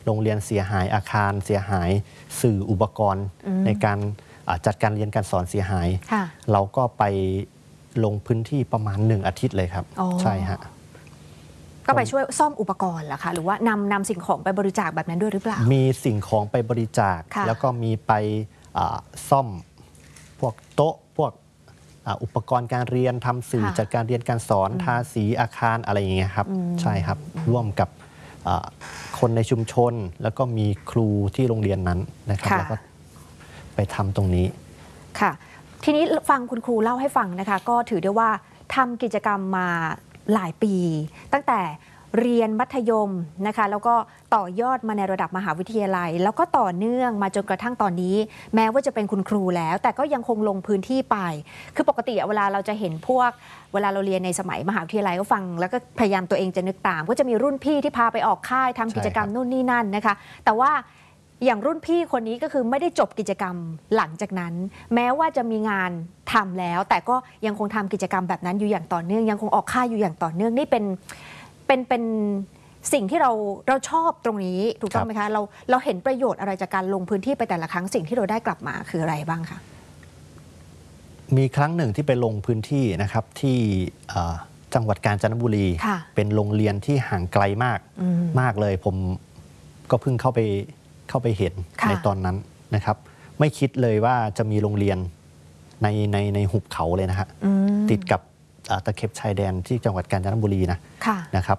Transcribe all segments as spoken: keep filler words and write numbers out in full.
โรงเรียนเสียหายอาคารเสียหายสื่ออุปกรณ์ในการจัดการเรียนการสอนเสียหายเราก็ไปลงพื้นที่ประมาณหนึ่งอาทิตย์เลยครับใช่ฮะก็ไปช่วยซ่อมอุปกรณ์เหรอคะหรือว่านำนำสิ่งของไปบริจาคแบบนั้นด้วยหรือเปล่ามีสิ่งของไปบริจาคแล้วก็มีไปซ่อมพวกโต๊ะพวกอุปกรณ์การเรียนทำสื่อจัดการเรียนการสอนทาสีอาคารอะไรอย่างเงี้ยครับใช่ครับร่วมกับคนในชุมชนแล้วก็มีครูที่โรงเรียนนั้นนะครับแล้วก็ไปทำตรงนี้ค่ะทีนี้ฟังคุณครูเล่าให้ฟังนะคะก็ถือได้ว่าทำกิจกรรมมาหลายปีตั้งแต่เรียนมัธยมนะคะแล้วก็ต่อยอดมาในระดับมหาวิทยาลัยแล้วก็ต่อเนื่องมาจนกระทั่งตอนนี้แม้ว่าจะเป็นคุณครูแล้วแต่ก็ยังคงลงพื้นที่ไปคือปกติเวลาเราจะเห็นพวกเวลาเราเรียนในสมัยมหาวิทยาลัยก็ฟังแล้วก็พยายามตัวเองจะนึกตามก็จะมีรุ่นพี่ที่พาไปออกค่ายทำกิจกรรมนู่นนี่นั่นนะคะแต่ว่าอย่างรุ่นพี่คนนี้ก็คือไม่ได้จบกิจกรรมหลังจากนั้นแม้ว่าจะมีงานทำแล้วแต่ก็ยังคงทำกิจกรรมแบบนั้นอยู่อย่างต่อเนื่องยังคงออกค่ายอยู่อย่างต่อเนื่องนี่เป็นเป็นเป็นสิ่งที่เราเราชอบตรงนี้ถูกต้องไหมคะเราเราเห็นประโยชน์อะไรจากการลงพื้นที่ไปแต่ละครั้งสิ่งที่เราได้กลับมาคืออะไรบ้างคะมีครั้งหนึ่งที่ไปลงพื้นที่นะครับที่จังหวัดกาญจนบุรีเป็นโรงเรียนที่ห่างไกลมากมากเลยผมก็เพิ่งเข้าไปเข้าไปเห็นในตอนนั้นนะครับไม่คิดเลยว่าจะมีโรงเรียนในในในหุบเขาเลยนะฮะติดกับตะเข็บชายแดนที่จังหวัดกาญจนบุรีนะนะครับ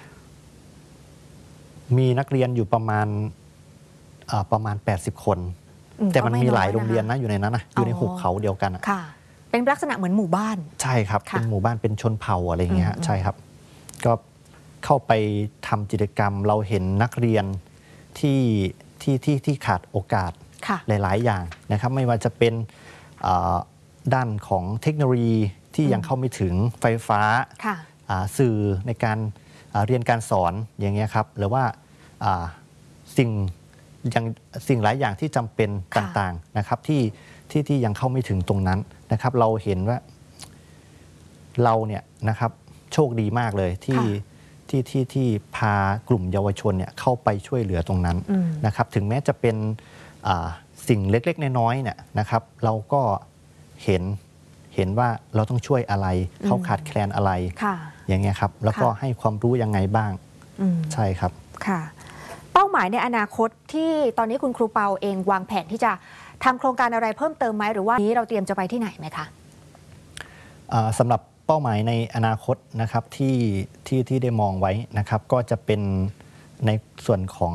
มีนักเรียนอยู่ประมาณประมาณแปดสิบคนแต่มันมีหลายโรงเรียนนะอยู่ในนั้นนะอยู่ในหุบเขาเดียวกันค่ะเป็นลักษณะเหมือนหมู่บ้านใช่ครับเป็นหมู่บ้านเป็นชนเผ่าอะไรอย่างเงี้ยใช่ครับก็เข้าไปทำกิจกรรมเราเห็นนักเรียนที่ที่ที่ที่ขาดโอกาสหลายๆอย่างนะครับไม่ว่าจะเป็นด้านของเทคโนโลยีที่ยังเข้าไม่ถึงไฟฟ้าสื่อในการเรียนการสอนอย่างเงี้ยครับหรือว่าสิ่งยังสิ่งหลายอย่างที่จำเป็นต่างๆนะครับที่ที่ที่ยังเข้าไม่ถึงตรงนั้นนะครับเราเห็นว่าเราเนี่ยนะครับโชคดีมากเลยที่ที่ที่ที่พากลุ่มเยาวชนเนี่ยเข้าไปช่วยเหลือตรงนั้นนะครับถึงแม้จะเป็นสิ่งเล็กๆน้อยๆเนี่ยนะครับเราก็เห็นเห็นว่าเราต้องช่วยอะไรเขาขาดแคลนอะไรอย่างเงี้ยครับแล้วก็ให้ความรู้ยังไงบ้างใช่ครับค่ะเป้าหมายในอนาคตที่ตอนนี้คุณครูเปาเองวางแผนที่จะทำโครงการอะไรเพิ่มเติมไหมหรือว่านี้เราเตรียมจะไปที่ไหนไหมคะสำหรับเป้าหมายในอนาคตนะครับที่ที่ที่ได้มองไว้นะครับก็จะเป็นในส่วนของ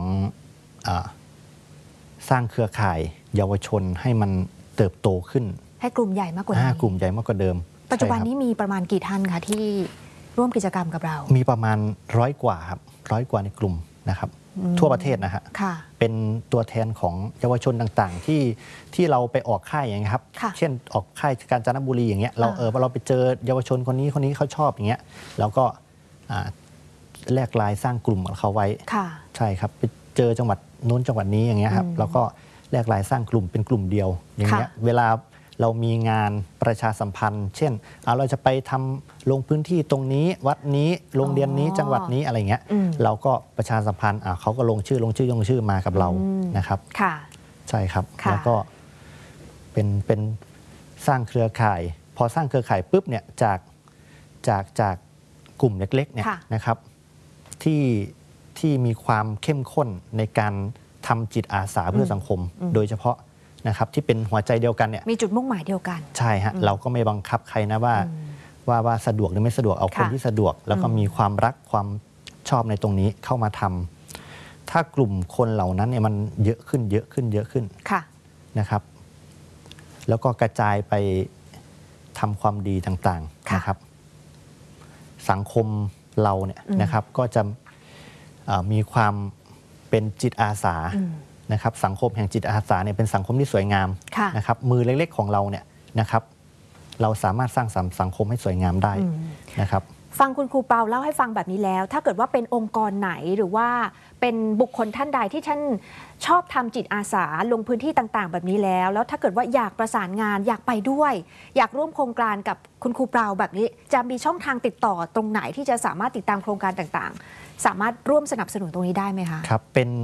สร้างเครือข่ายเยาวชนให้มันเติบโตขึ้นให้กลุ่มใหญ่มากกว่านี้กลุ่มใหญ่มากกว่าเดิมปัจจุบันนี้มีประมาณกี่ท่านคะที่ร่วมกิจกรรมกับเรามีประมาณร้อยกว่าครับร้อยกว่าในกลุ่มนะครับทั่วประเทศนะฮะเป็นตัวแทนของเยาวชนต่างๆที่ที่เราไปออกค่ายอย่างเงี้ยครับเช่นออกค่ายกาญจนบุรีอย่างเงี้ยเราเออเราไปเจอเยาวชนคนนี้คนนี้เขาชอบอย่างเงี้ยแล้วก็แลกไลน์สร้างกลุ่มเขาไว้ใช่ครับไปเจอจังหวัดนู้นจังหวัดนี้อย่างเงี้ยครับแล้วก็แลกไลน์สร้างกลุ่มเป็นกลุ่มเดียวอย่างเงี้ยเวลาเรามีงานประชาสัมพันธ์เช่นเราจะไปทำลงพื้นที่ตรงนี้วัดนี้โรงเรียนนี้จังหวัดนี้อะไรเงี้ยเราก็ประชาสัมพันธ์เขาก็ลงชื่อลงชื่อลงชื่อมากับเรานะครับใช่ครับแล้วก็เป็นเป็นสร้างเครือข่ายพอสร้างเครือข่ายปุ๊บเนี่ยจากจากจากกลุ่มเล็กๆเนี่ยนะครับที่ที่มีความเข้มข้นในการทำจิตอาสาเพื่อสังคมโดยเฉพาะนะครับที่เป็นหัวใจเดียวกันเนี่ยมีจุดมุ่งหมายเดียวกันใช่ฮะเราก็ไม่บังคับใครนะว่าว่าว่าสะดวกหรือไม่สะดวกเอาคนที่สะดวกแล้วก็มีความรักความชอบในตรงนี้เข้ามาทำถ้ากลุ่มคนเหล่านั้นเนี่ยมันเยอะขึ้นเยอะขึ้นเยอะขึ้นนะครับแล้วก็กระจายไปทำความดีต่างๆนะครับสังคมเราเนี่ยนะครับก็จะมีความเป็นจิตอาสานะครับสังคมแห่งจิตอาสาเนี่ยเป็นสังคมที่สวยงามนะครับมือเล็กๆของเราเนี่ยนะครับเราสามารถสร้างสรรค์สังคมให้สวยงามได้นะครับฟังคุณครูเปาเล่าให้ฟังแบบนี้แล้วถ้าเกิดว่าเป็นองค์กรไหนหรือว่าเป็นบุคคลท่านใดที่ท่านชอบทำจิตอาสาลงพื้นที่ต่างๆแบบนี้แล้วแล้วถ้าเกิดว่าอยากประสานงานอยากไปด้วยอยากร่วมโครงการกับคุณครูเปาแบบนี้จะมีช่องทางติดต่อตรงไหนที่จะสามารถติดตามโครงการต่างๆสามารถร่วมสนับสนุนตรงนี้ได้ไหมคะครับเป็น